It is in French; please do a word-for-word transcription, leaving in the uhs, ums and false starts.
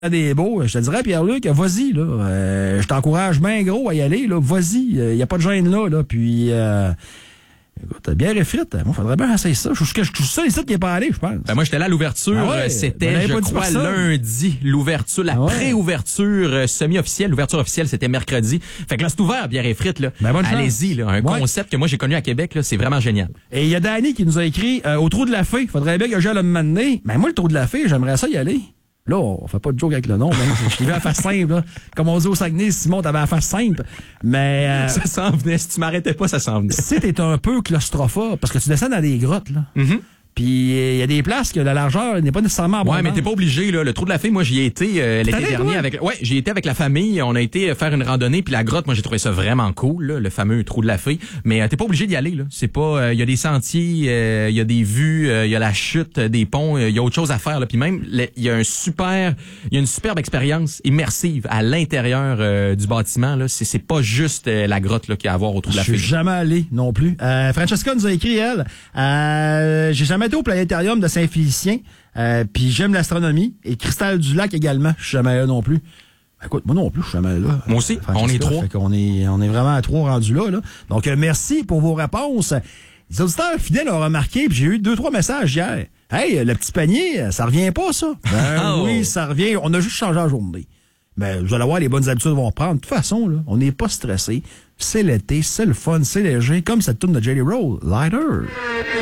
des beaux, je te dirais, Pierre-Luc, vas-y, là. Euh, je t'encourage bien gros à y aller, là. Vas-y. Il euh, n'y a pas de gêne là, là. Puis, euh, écoute, bière et frites. Moi, faudrait bien essayer ça. Je suis le seul ici qui n'est pas allé, je pense. Ben moi, j'étais là à l'ouverture. Ah ouais, c'était, ben, je crois, lundi. L'ouverture, la ah ouais. pré-ouverture euh, semi-officielle. L'ouverture officielle, c'était mercredi. Fait que là, c'est ouvert, bière et frites, là. Ben, allez-y, là. Un ouais. concept que moi, j'ai connu à Québec, là. C'est vraiment génial. Et il y a Danny qui nous a écrit, euh, au trou de la fée. Faudrait bien que j'aille le m'amener. Ben, moi, le trou de la fée, j'aimerais ça y aller. Là, on fait pas de joke avec le nom. Je suis à la face simple. Là. Comme on dit au Saguenay, Simon, t'avais la face simple. Mais euh, ça s'en venait. Si tu m'arrêtais pas, ça s'en venait. Tu sais, t'es un peu claustrophobe parce que tu descends dans des grottes. Là. Mm-hmm. Puis il y a des places que la largeur n'est pas nécessairement abondante. Ouais, mais t'es pas obligé là. Le trou de la fée, moi j'y ai été euh, l'été dernier avec. Ouais, j'y étais avec la famille. On a été faire une randonnée puis la grotte. Moi j'ai trouvé ça vraiment cool, là, le fameux trou de la fée. Mais euh, t'es pas obligé d'y aller là. C'est pas. Il euh, y a des sentiers, il euh, y a des vues, il euh, y a la chute des ponts. Il euh, y a autre chose à faire là. Puis même il y a un super, il y a une superbe expérience immersive à l'intérieur euh, du bâtiment là. C'est c'est pas juste euh, la grotte là qu'il y a à voir au trou de la fée. Je suis jamais allé non plus. Euh, Francesca nous a écrit elle. Euh, j'ai jamais été au planétarium de Saint-Félicien, euh, puis j'aime l'astronomie, et Cristal du Lac également, je suis jamais là non plus. Ben, écoute, moi non plus, je suis jamais là. Moi aussi, Francesca, on est trois. Fait qu'on est, on est vraiment à trois rendus là, là. Donc, euh, merci pour vos réponses. Les auditeurs fidèles ont remarqué, puis j'ai eu deux, trois messages hier. Hey, le petit panier, ça revient pas, ça? Ben oh. Oui, ça revient. On a juste changé la journée. Ben, vous allez voir, les bonnes habitudes vont reprendre. De toute façon, là, on n'est pas stressé. C'est l'été, c'est le fun, c'est léger, comme cette tourne de Jelly Roll, Lighter.